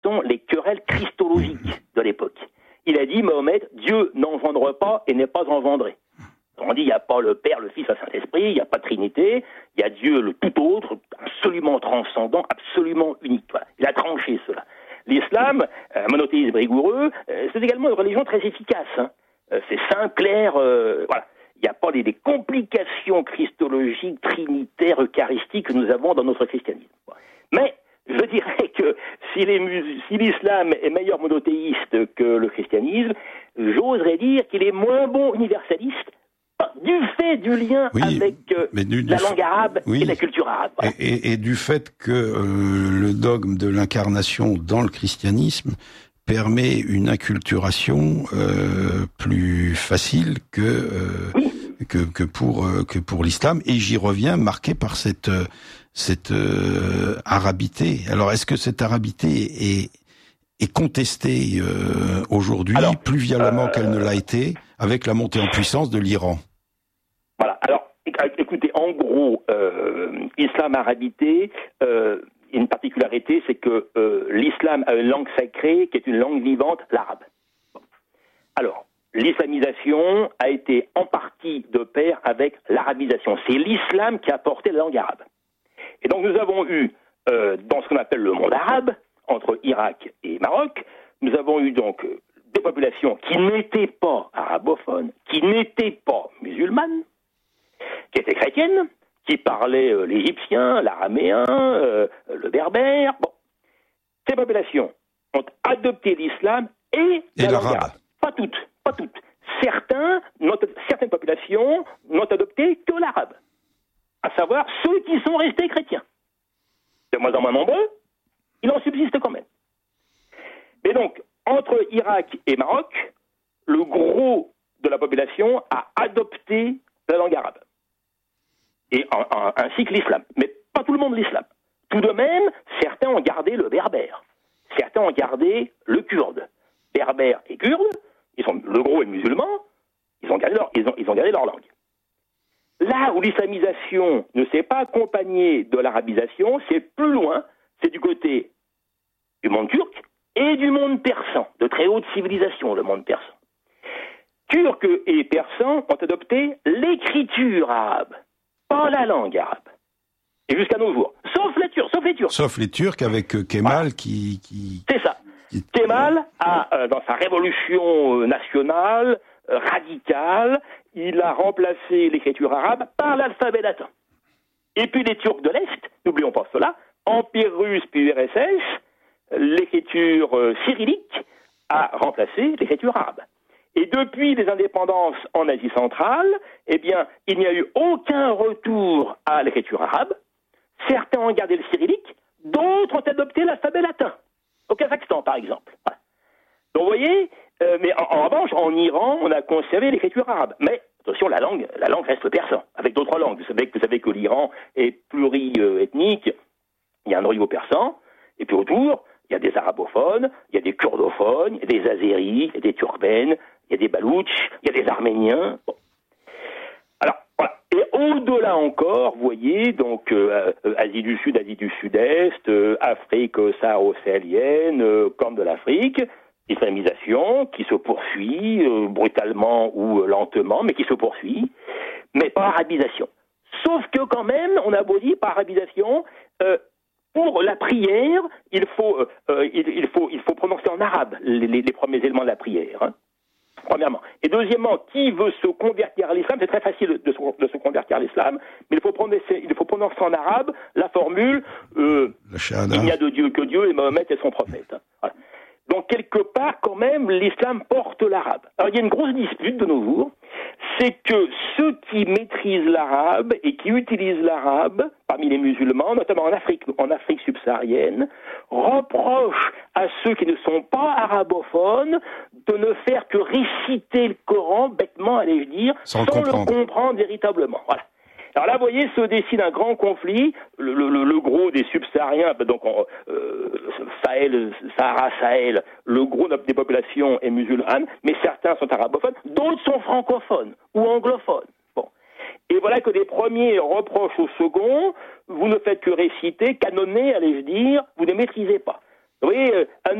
sont les querelles christologiques de l'époque. Il a dit, Mahomet, Dieu n'engendre pas et n'est pas engendré. On dit, il n'y a pas le Père, le Fils, le Saint-Esprit, il n'y a pas de Trinité, il y a Dieu le tout autre, absolument transcendant, absolument unique. Voilà. Il a tranché cela. L'islam, monothéisme rigoureux, c'est également une religion très efficace. C'est simple, clair, voilà. Il n'y a pas des complications christologiques, trinitaires, eucharistiques que nous avons dans notre christianisme. Mais je dirais que si l'islam est meilleur monothéiste que le christianisme, j'oserais dire qu'il est moins bon universaliste du fait du lien avec la langue arabe et la culture arabe. Voilà. Et du fait que le dogme de l'incarnation dans le christianisme permet une acculturation plus facile que pour l'islam, et j'y reviens, marqué par cette arabité. Alors, est-ce que cette arabité est contestée aujourd'hui plus violemment qu'elle ne l'a été avec la montée en puissance de l'Iran? Voilà. Alors, écoutez, en gros, islam-arabité, une particularité, c'est que l'islam a une langue sacrée qui est une langue vivante, l'arabe. Alors, l'islamisation a été en partie de pair avec l'arabisation. C'est l'islam qui a porté la langue arabe. Et donc nous avons eu, dans ce qu'on appelle le monde arabe, entre Irak et Maroc, nous avons eu donc des populations qui n'étaient pas arabophones, qui n'étaient pas musulmanes, qui étaient chrétiennes, qui parlaient l'égyptien, l'araméen, le berbère. Bon. Ces populations ont adopté l'islam et la langue arabe. Pas toutes. Certaines populations n'ont adopté que l'arabe, à savoir ceux qui sont restés chrétiens. De moins en moins nombreux, il en subsiste quand même. Mais donc, entre Irak et Maroc, le gros de la population a adopté la langue arabe. Et ainsi que l'islam. Mais pas tout le monde l'islam. Tout de même, certains ont gardé le berbère. Certains ont gardé le kurde. Berbère et kurde, le gros est musulman, ils ont gardé leur langue. Là où l'islamisation ne s'est pas accompagnée de l'arabisation, c'est plus loin, c'est du côté du monde turc et du monde persan, de très haute civilisation, le monde persan. Turcs et persans ont adopté l'écriture arabe, pas la langue arabe. Et jusqu'à nos jours. Sauf les Turcs. Sauf les Turcs avec Kemal qui... C'est ça. Kemal a, dans sa révolution nationale, radicale, il a remplacé l'écriture arabe par l'alphabet latin. Et puis les Turcs de l'Est, n'oublions pas cela, Empire russe puis URSS, l'écriture cyrillique a remplacé l'écriture arabe. Et depuis les indépendances en Asie centrale, eh bien, il n'y a eu aucun retour à l'écriture arabe. Certains ont gardé le cyrillique, d'autres ont adopté l'alphabet latin. Au Kazakhstan, par exemple. Voilà. Donc, vous voyez, mais en revanche, en Iran, on a conservé l'écriture arabe. Mais, attention, la langue reste le persan, avec d'autres langues. Vous savez que l'Iran est pluriethnique. Il y a un noyau persan, et puis autour, il y a des arabophones, il y a des kurdophones, il y a des azéris, il y a des turkmènes, il y a des baloutches, il y a des arméniens. Bon. Alors, voilà. Et au-delà encore, vous voyez, donc Asie du Sud, Asie du Sud-Est, Afrique saharo-sahélienne, Corne de l'Afrique, islamisation qui se poursuit brutalement ou lentement, mais qui se poursuit, mais pas arabisation. Sauf que quand même, on a beau dire par arabisation, pour la prière, il faut prononcer en arabe les premiers éléments de la prière. Hein. Premièrement. Et deuxièmement, qui veut se convertir à l'islam, c'est très facile de se convertir à l'islam, mais il faut prononcer en arabe la formule il n'y a de Dieu que Dieu et Mahomet est son prophète. Voilà. Donc quelque part, quand même, l'islam porte l'arabe. Alors il y a une grosse dispute de nos jours, c'est que ceux qui maîtrisent l'arabe et qui utilisent l'arabe, parmi les musulmans, notamment en Afrique subsaharienne, reprochent à ceux qui ne sont pas arabophones de ne faire que réciter le Coran, bêtement, allais-je dire, sans le comprendre véritablement. Voilà. Alors là, vous voyez, se dessine un grand conflit. Le gros des subsahariens, donc Sahara-Sahel, le gros des populations est musulmane, mais certains sont arabophones, d'autres sont francophones ou anglophones. Bon. Et voilà que les premiers reprochent aux seconds, vous ne faites que réciter, canonner, allais-je dire, vous ne maîtrisez pas. Vous voyez,